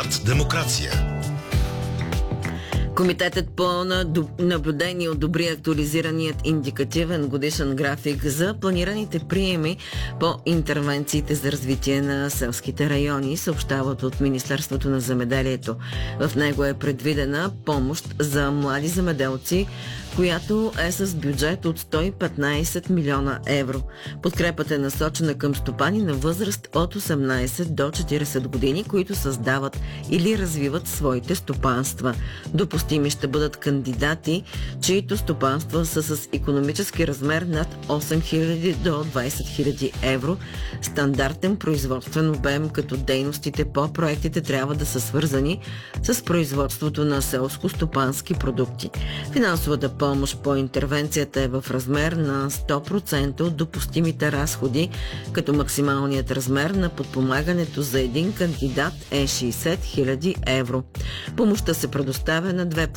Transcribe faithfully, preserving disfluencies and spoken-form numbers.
Старт демокрация. Комитетът по наблюдение одобри актуализираният индикативен годишен график за планираните приеми по интервенциите за развитие на селските райони, съобщават от Министерството на земеделието. В него е предвидена помощ за млади земеделци, която е с бюджет от сто и петнайсет милиона евро. Подкрепата е насочена към стопани на възраст от осемнайсет до четирийсет години, които създават или развиват своите стопанства. Допустими ще бъдат кандидати, чието стопанства са с икономически размер над осем хиляди до двайсет хиляди евро, стандартен производствен обем, като дейностите по проектите трябва да са свързани с производството на селско-стопански продукти. Финансовата помощ по интервенцията е в размер на сто процента от допустимите разходи, като максималният размер на подпомагането за един кандидат е шейсет хиляди евро. Помощта се предоставя на две